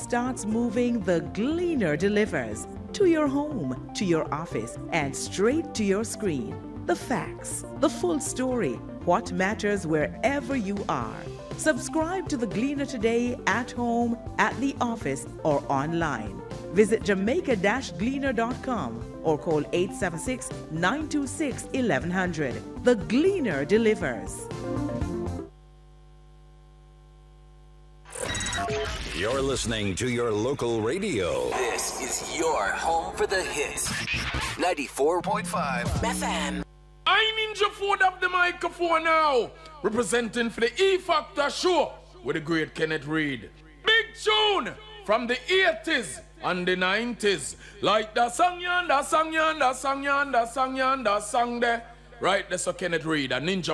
starts moving, the Gleaner delivers to your home, to your office, and straight to your screen. The facts, the full story, what matters wherever you are. Subscribe to the Gleaner today at home, at the office, or online. Visit jamaica-gleaner.com or call 876-926-1100. The Gleaner delivers. You're listening to your local radio. This is your home for the hits. 94.5 FM. I Ninja Ford up the microphone now, representing for the E Factor show with the great Kenneth Reed. Big tune from the 80s and the 90s, like the song yonder, song yonder, song yonder, song yonder, song there. Right, that's a Kenneth Reed, a Ninja